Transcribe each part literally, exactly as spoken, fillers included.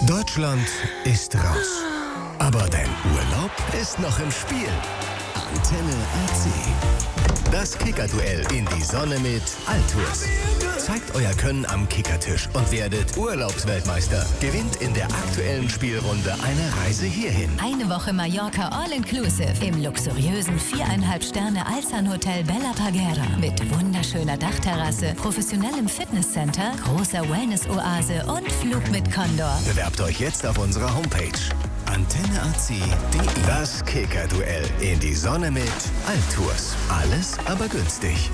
Deutschland ist raus. Aber dein Urlaub ist noch im Spiel. Antenne A C. Das Kickerduell in die Sonne mit Altours. Zeigt euer Können am Kickertisch und werdet Urlaubsweltmeister. Gewinnt in der aktuellen Spielrunde eine Reise hierhin. Eine Woche Mallorca All-Inclusive im luxuriösen viereinhalb Sterne Alsan Hotel Bella Parguera mit wunderschöner Dachterrasse, professionellem Fitnesscenter, großer Wellness-Oase und Flug mit Condor. Bewerbt euch jetzt auf unserer Homepage antenne a c punkt de. Das Kickerduell in die Sonne mit Altours. Alles aber günstig.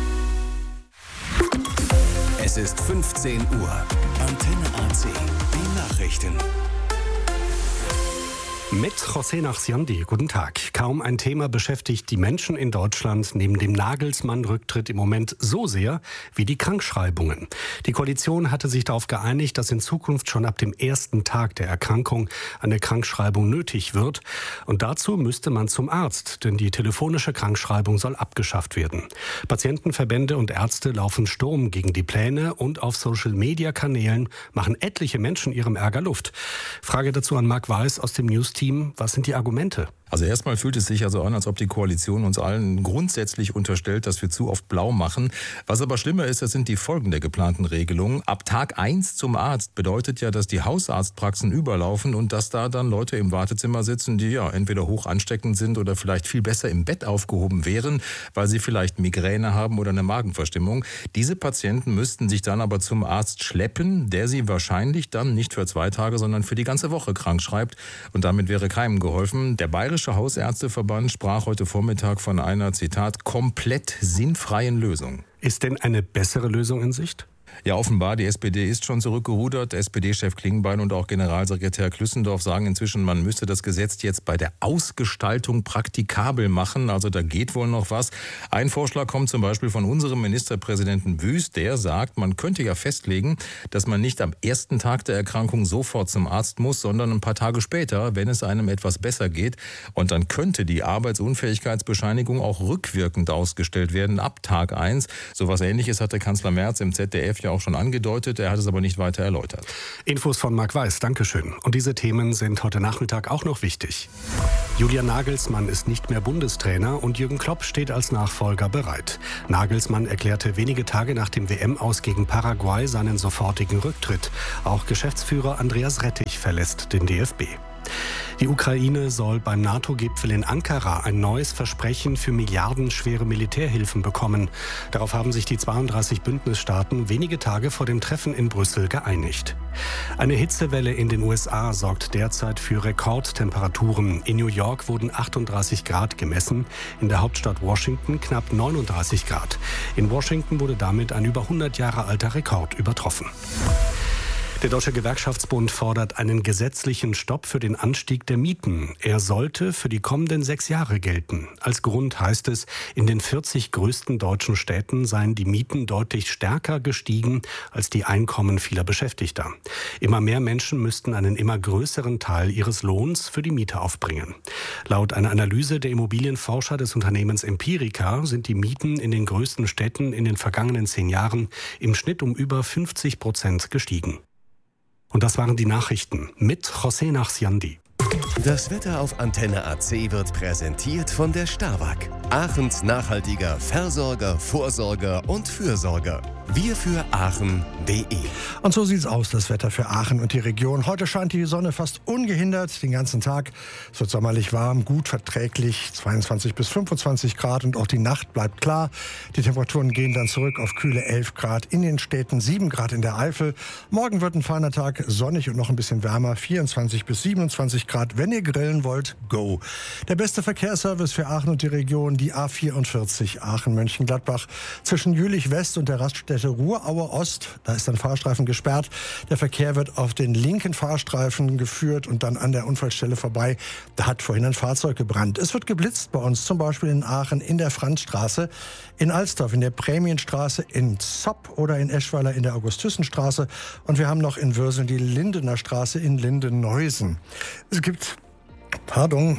Es ist fünfzehn Uhr. Antenne A C. Die Nachrichten. Mit José Nachsiandi, guten Tag. Kaum ein Thema beschäftigt die Menschen in Deutschland neben dem Nagelsmann-Rücktritt im Moment so sehr wie die Krankschreibungen. Die Koalition hatte sich darauf geeinigt, dass in Zukunft schon ab dem ersten Tag der Erkrankung eine Krankschreibung nötig wird. Und dazu müsste man zum Arzt, denn die telefonische Krankschreibung soll abgeschafft werden. Patientenverbände und Ärzte laufen Sturm gegen die Pläne und auf Social-Media-Kanälen machen etliche Menschen ihrem Ärger Luft. Frage dazu an Marc Weiß aus dem News-Team. Was sind die Argumente? Also erstmal fühlt es sich also an, als ob die Koalition uns allen grundsätzlich unterstellt, dass wir zu oft blau machen. Was aber schlimmer ist, das sind die Folgen der geplanten Regelung. Ab Tag eins zum Arzt bedeutet ja, dass die Hausarztpraxen überlaufen und dass da dann Leute im Wartezimmer sitzen, die ja entweder hoch ansteckend sind oder vielleicht viel besser im Bett aufgehoben wären, weil sie vielleicht Migräne haben oder eine Magenverstimmung. Diese Patienten müssten sich dann aber zum Arzt schleppen, der sie wahrscheinlich dann nicht für zwei Tage, sondern für die ganze Woche krank schreibt. Und damit wäre keinem geholfen. Der Bayerische Hausärzteverband sprach heute Vormittag von einer, Zitat, komplett sinnfreien Lösung. Ist denn eine bessere Lösung in Sicht? Ja, offenbar, die S P D ist schon zurückgerudert. S P D-Chef Klingbeil und auch Generalsekretär Klüssendorf sagen inzwischen, man müsste das Gesetz jetzt bei der Ausgestaltung praktikabel machen. Also da geht wohl noch was. Ein Vorschlag kommt zum Beispiel von unserem Ministerpräsidenten Wüst. Der sagt, man könnte ja festlegen, dass man nicht am ersten Tag der Erkrankung sofort zum Arzt muss, sondern ein paar Tage später, wenn es einem etwas besser geht. Und dann könnte die Arbeitsunfähigkeitsbescheinigung auch rückwirkend ausgestellt werden ab Tag eins. So was Ähnliches hatte Kanzler Merz im Z D F ja auch schon angedeutet, er hat es aber nicht weiter erläutert. Infos von Marc Weiß, Dankeschön. Und diese Themen sind heute Nachmittag auch noch wichtig. Julian Nagelsmann ist nicht mehr Bundestrainer und Jürgen Klopp steht als Nachfolger bereit. Nagelsmann erklärte wenige Tage nach dem W M-Aus gegen Paraguay seinen sofortigen Rücktritt. Auch Geschäftsführer Andreas Rettich verlässt den D F B. Die Ukraine soll beim NATO-Gipfel in Ankara ein neues Versprechen für milliardenschwere Militärhilfen bekommen. Darauf haben sich die zweiunddreißig Bündnisstaaten wenige Tage vor dem Treffen in Brüssel geeinigt. Eine Hitzewelle in den U S A sorgt derzeit für Rekordtemperaturen. In New York wurden achtunddreißig Grad gemessen, in der Hauptstadt Washington knapp neununddreißig Grad. In Washington wurde damit ein über hundert Jahre alter Rekord übertroffen. Der Deutsche Gewerkschaftsbund fordert einen gesetzlichen Stopp für den Anstieg der Mieten. Er sollte für die kommenden sechs Jahre gelten. Als Grund heißt es, in den vierzig größten deutschen Städten seien die Mieten deutlich stärker gestiegen als die Einkommen vieler Beschäftigter. Immer mehr Menschen müssten einen immer größeren Teil ihres Lohns für die Miete aufbringen. Laut einer Analyse der Immobilienforscher des Unternehmens Empirica sind die Mieten in den größten Städten in den vergangenen zehn Jahren im Schnitt um über fünfzig Prozent gestiegen. Und das waren die Nachrichten mit José Nachsiandi. Das Wetter auf Antenne A C wird präsentiert von der Starwag. Aachens nachhaltiger Versorger, Vorsorger und Fürsorger. Wir für Aachen punkt de. Und so sieht's aus, das Wetter für Aachen und die Region. Heute scheint die Sonne fast ungehindert den ganzen Tag. Es wird sommerlich warm, gut verträglich, zweiundzwanzig bis fünfundzwanzig Grad und auch die Nacht bleibt klar. Die Temperaturen gehen dann zurück auf kühle elf Grad in den Städten, sieben Grad in der Eifel. Morgen wird ein feiner Tag, sonnig und noch ein bisschen wärmer, vierundzwanzig bis siebenundzwanzig Grad. Wenn ihr grillen wollt, go. Der beste Verkehrsservice für Aachen und die Region, die A vierundvierzig Aachen-Mönchengladbach zwischen Jülich West und der Raststätte Ruhrauer Ost. Da ist ein Fahrstreifen gesperrt. Der Verkehr wird auf den linken Fahrstreifen geführt und dann an der Unfallstelle vorbei. Da hat vorhin ein Fahrzeug gebrannt. Es wird geblitzt bei uns, zum Beispiel in Aachen in der Franzstraße, in Alsdorf in der Prämienstraße, in Zopp oder in Eschweiler in der August-Thyssen-Straße. Und wir haben noch in Würseln die Lindener Straße in Lindeneusen. Es gibt Pardon,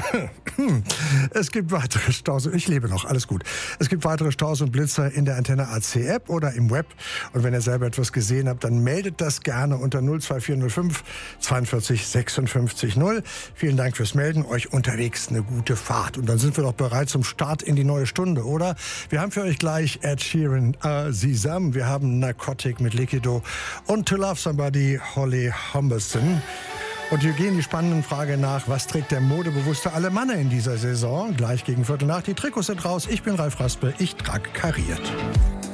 Es gibt weitere Staus. Ich lebe noch, alles gut. Es gibt weitere Staus und Blitzer in der Antenne A C App oder im Web. Und wenn ihr selber etwas gesehen habt, dann meldet das gerne unter null zwei vier null fünf zweiundvierzig sechsundfünfzig null. Vielen Dank fürs Melden. Euch unterwegs eine gute Fahrt. Und dann sind wir doch bereit zum Start in die neue Stunde, oder? Wir haben für euch gleich Ed Sheeran, uh, Sesam. Wir haben Narcotic mit Liquido und To Love Somebody, Holly Humberstone. Und wir gehen die spannenden Frage nach, was trägt der modebewusste Alemanne in dieser Saison? Gleich gegen Viertel nach. Die Trikots sind raus. Ich bin Ralf Raspe. Ich trage kariert.